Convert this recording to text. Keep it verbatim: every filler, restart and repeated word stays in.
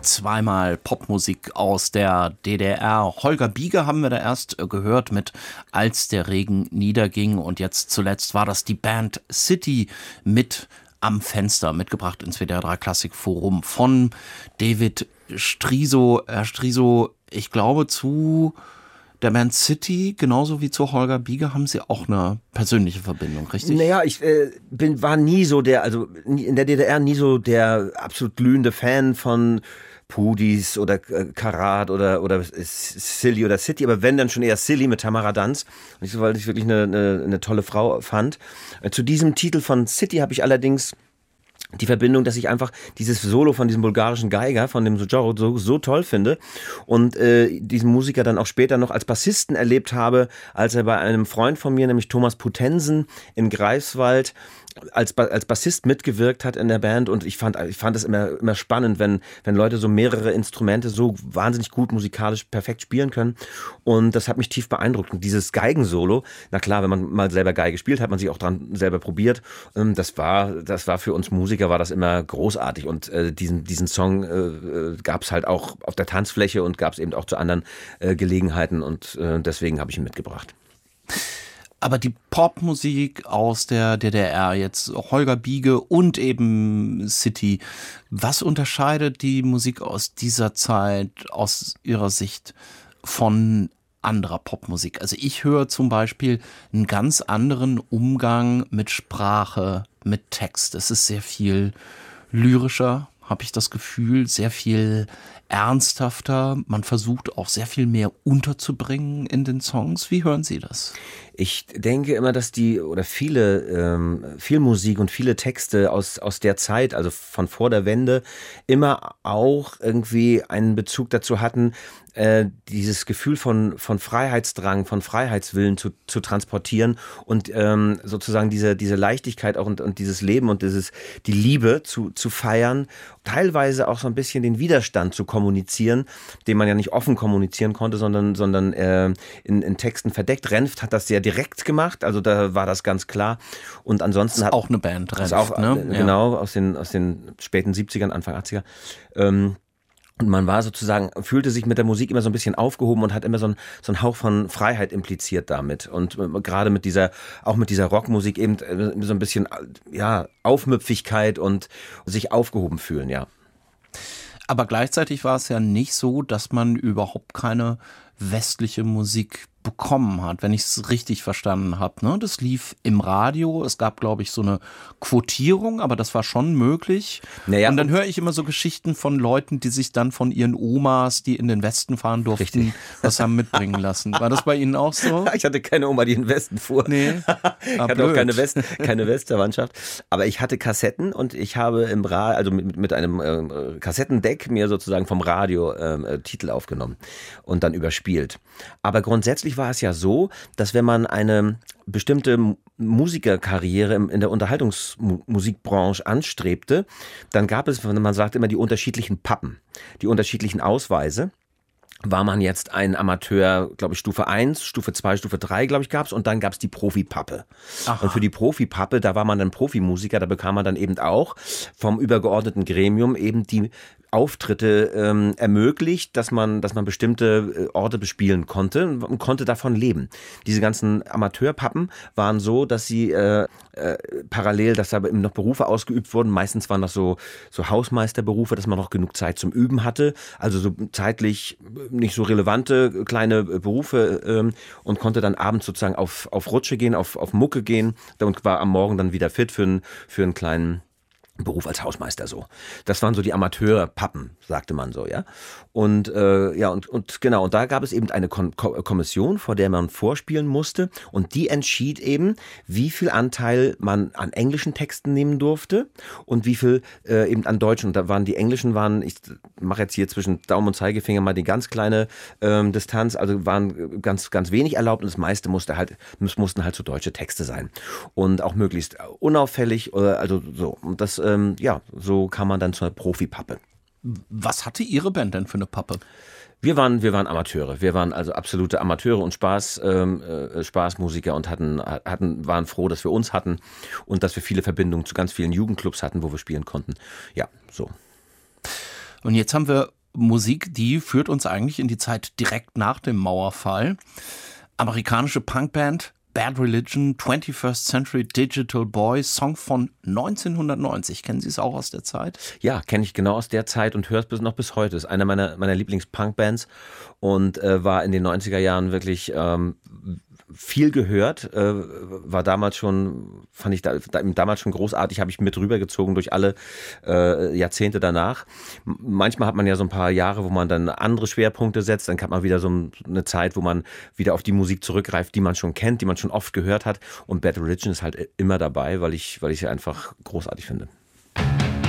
Zweimal Popmusik aus der D D R. Holger Bieger haben wir da erst gehört mit Als der Regen niederging. Und jetzt zuletzt war das die Band City mit Am Fenster, mitgebracht ins W D R drei Klassikforum von David Striso. Herr Striso, ich glaube, zu der Band City, genauso wie zu Holger Bieger, haben Sie auch eine persönliche Verbindung, richtig? Naja, ich äh, bin, war nie so der, also in der D D R nie so der absolut glühende Fan von Pudis oder äh, Karat oder, oder Silly oder City, aber wenn, dann schon eher Silly mit Tamara Danz, nicht so, weil ich wirklich eine, eine, eine tolle Frau fand. Äh, zu diesem Titel von City habe ich allerdings die Verbindung, dass ich einfach dieses Solo von diesem bulgarischen Geiger, von dem Sojaro, so, so toll finde und äh, diesen Musiker dann auch später noch als Bassisten erlebt habe, als er bei einem Freund von mir, nämlich Thomas Putensen in Greifswald, als, ba- als Bassist mitgewirkt hat in der Band, und ich fand ich fand es immer, immer spannend, wenn, wenn Leute so mehrere Instrumente so wahnsinnig gut musikalisch perfekt spielen können, und das hat mich tief beeindruckt. Und dieses Geigensolo, na klar, wenn man mal selber Geige spielt, hat man sich auch dran selber probiert, ähm, das war das war für uns Musiker war das immer großartig, und äh, diesen, diesen Song äh, gab es halt auch auf der Tanzfläche und gab es eben auch zu anderen äh, Gelegenheiten, und äh, deswegen habe ich ihn mitgebracht. Aber die Popmusik aus der D D R, jetzt Holger Biege und eben City, was unterscheidet die Musik aus dieser Zeit aus Ihrer Sicht von anderer Popmusik? Also ich höre zum Beispiel einen ganz anderen Umgang mit Sprache, mit Text. Es ist sehr viel lyrischer, habe ich das Gefühl, sehr viel ernsthafter. Man versucht auch sehr viel mehr unterzubringen in den Songs. Wie hören Sie das? Ich denke immer, dass die oder viele, ähm, viel Musik und viele Texte aus, aus der Zeit, also von vor der Wende, immer auch irgendwie einen Bezug dazu hatten, äh, dieses Gefühl von, von Freiheitsdrang, von Freiheitswillen zu, zu transportieren und ähm, sozusagen diese, diese Leichtigkeit auch und, und dieses Leben und dieses, die Liebe zu, zu feiern, teilweise auch so ein bisschen den Widerstand zu kommunizieren, den man ja nicht offen kommunizieren konnte, sondern, sondern äh, in, in Texten verdeckt. Renft hat das sehr direkt gemacht, also da war das ganz klar. Und ansonsten das ist hat auch eine Band, Renft, ist auch, ne? äh, genau, aus den, aus den späten siebzigern, Anfang achtziger. Ähm, Und man war sozusagen, fühlte sich mit der Musik immer so ein bisschen aufgehoben und hat immer so einen, so einen Hauch von Freiheit impliziert damit. Und äh, gerade mit dieser, auch mit dieser Rockmusik eben äh, so ein bisschen, ja, Aufmüpfigkeit und sich aufgehoben fühlen, ja. Aber gleichzeitig war es ja nicht so, dass man überhaupt keine westliche Musik bekommen hat, wenn ich es richtig verstanden habe. Ne? Das lief im Radio, es gab, glaube ich, so eine Quotierung, aber das war schon möglich. Naja, und dann höre ich immer so Geschichten von Leuten, die sich dann von ihren Omas, die in den Westen fahren durften, richtig, was haben mitbringen lassen. War das bei Ihnen auch so? Ich hatte keine Oma, die in den Westen fuhr. Nee. Ich hatte blöd. auch keine, West, keine Westverwandtschaft. Aber ich hatte Kassetten, und ich habe im Radio, also mit, mit einem äh, Kassettendeck mir sozusagen vom Radio äh, Titel aufgenommen und dann überspielt. Aber grundsätzlich war es ja so, dass wenn man eine bestimmte Musikerkarriere in der Unterhaltungsmusikbranche anstrebte, dann gab es, man sagt immer, die unterschiedlichen Pappen, die unterschiedlichen Ausweise. War man jetzt ein Amateur, glaube ich, Stufe eins, Stufe zwei, Stufe drei, glaube ich, gab's, und dann gab's die Profipappe. Aha. Und für die Profipappe, da war man dann Profimusiker, da bekam man dann eben auch vom übergeordneten Gremium eben die Auftritte ähm, ermöglicht, dass man, dass man bestimmte Orte bespielen konnte und konnte davon leben. Diese ganzen Amateurpappen waren so, dass sie äh, äh, parallel, dass da eben noch Berufe ausgeübt wurden. Meistens waren das so, so Hausmeisterberufe, dass man noch genug Zeit zum Üben hatte. Also so zeitlich nicht so relevante kleine Berufe ähm, und konnte dann abends sozusagen auf, auf Rutsche gehen, auf, auf Mucke gehen und war am Morgen dann wieder fit für, einen für einen kleinen Beruf als Hausmeister so. Das waren so die Amateurpappen, sagte man so, ja. Und äh, ja, und, und genau, und da gab es eben eine Kon- Kommission, vor der man vorspielen musste, und die entschied eben, wie viel Anteil man an englischen Texten nehmen durfte und wie viel äh, eben an deutschen. Und da waren die englischen waren, ich mache jetzt hier zwischen Daumen und Zeigefinger mal die ganz kleine ähm, Distanz, also waren ganz ganz wenig erlaubt, und das meiste musste halt mussten halt so deutsche Texte sein und auch möglichst unauffällig, äh, also so. Und das ähm, ja, so kam man dann zur Profipappe. Was hatte Ihre Band denn für eine Pappe? Wir waren, wir waren Amateure. Wir waren also absolute Amateure und Spaß, ähm, äh, Spaßmusiker und hatten, hatten, waren froh, dass wir uns hatten und dass wir viele Verbindungen zu ganz vielen Jugendclubs hatten, wo wir spielen konnten. Ja, so. Und jetzt haben wir Musik, die führt uns eigentlich in die Zeit direkt nach dem Mauerfall. Amerikanische Punkband Bad Religion, twenty-first Century Digital Boy, Song von neunzehnhundertneunzig. Kennen Sie es auch aus der Zeit? Ja, kenne ich genau aus der Zeit und höre es bis, noch bis heute. Ist einer meiner, meiner Lieblings-Punk-Bands und äh, war in den neunziger Jahren wirklich ähm, viel gehört, äh, war damals schon, fand ich da, da, damals schon großartig, habe ich mit rübergezogen durch alle äh, Jahrzehnte danach. M- Manchmal hat man ja so ein paar Jahre, wo man dann andere Schwerpunkte setzt, dann hat man wieder so ein, eine Zeit, wo man wieder auf die Musik zurückgreift, die man schon kennt, die man schon oft gehört hat und Bad Religion ist halt immer dabei, weil ich, weil ich sie einfach großartig finde.